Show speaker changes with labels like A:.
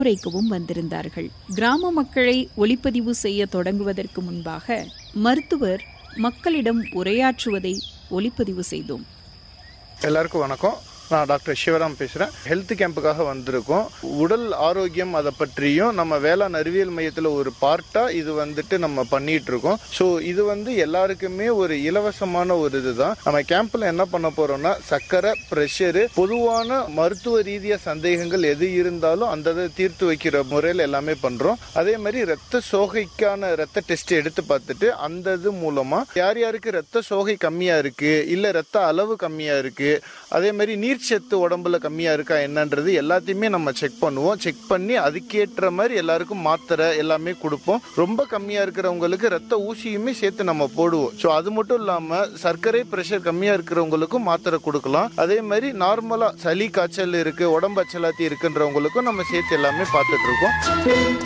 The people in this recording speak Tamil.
A: குறைக்கவும் வந்திருந்தார்கள். கிராம மக்களை ஒளிப்பதிவு செய்ய தொடங்குவதற்கு முன்பாக மருத்துவர் மக்களிடம் உரையாற்றுவதை ஒளிப்பதிவு செய்தோம்.
B: எல்லாருக்கும் வணக்கம். நான் டாக்டர் சிவராம் பேசுகிறேன். ஹெல்த் கேம்புக்காக வந்திருக்கோம். உடல் ஆரோக்கியம் அதை பற்றியும் நம்ம வேளாண் அறிவியல் மையத்தில் ஒரு பார்ட்டாக இது நம்ம பண்ணிட்டு இருக்கோம். ஸோ இது எல்லாருக்குமே ஒரு இலவசமான ஒரு இதுதான். நம்ம கேம்பில் என்ன பண்ண போறோம்னா சர்க்கரை, பிரஷரு, பொதுவான மருத்துவ ரீதியாக சந்தேகங்கள் எது இருந்தாலும் அந்த தீர்த்து வைக்கிற முறையில் எல்லாமே பண்றோம். அதே மாதிரி ரத்த சோகைக்கான ரத்த டெஸ்ட் எடுத்து பார்த்துட்டு அந்த இது மூலமா யார் யாருக்கு ரத்த சோகை கம்மியா இருக்கு, இல்ல ரத்த அளவு கம்மியா இருக்கு, அதே மாதிரி நீர் சத்து உடம்புல கம்மியா இருக்கா என்னன்றது எல்லாத்தையுமே நம்ம செக் பண்ணுவோம். செக் பண்ணி அதுக்கேற்ற மாதிரி எல்லாருக்கும் மாத்திரை எல்லாமே கொடுப்போம். ரொம்ப கம்மியா இருக்கிறவங்களுக்கு ரத்த ஊசியுமே சேர்த்து நம்ம போடுவோம். ஸோ அது மட்டும் இல்லாம சர்க்கரை, பிரஷர் கம்மியா இருக்கிறவங்களுக்கும் மாத்திரை கொடுக்கலாம். அதே மாதிரி நார்மலா சளி காய்ச்சல் இருக்கு, உடம்பு அச்சலாத்தி இருக்குன்றவங்களுக்கும் நம்ம சேர்த்து எல்லாமே பார்த்துட்டு இருக்கோம்.